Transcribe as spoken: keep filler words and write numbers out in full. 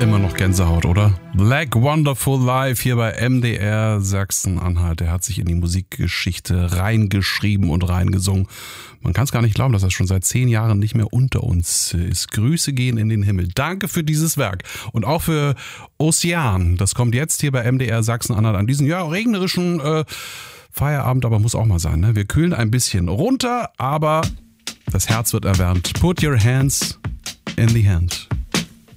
Immer noch Gänsehaut, oder? Black Wonderful Life hier bei M D R Sachsen-Anhalt. Der hat sich in die Musikgeschichte reingeschrieben und reingesungen. Man kann es gar nicht glauben, dass er schon seit zehn Jahren nicht mehr unter uns ist. Grüße gehen in den Himmel. Danke für dieses Werk. Und auch für Ocean. Das kommt jetzt hier bei M D R Sachsen-Anhalt an diesen ja, regnerischen äh, Feierabend, aber muss auch mal sein. Ne? Wir kühlen ein bisschen runter, aber das Herz wird erwärmt. Put your hands in the hand.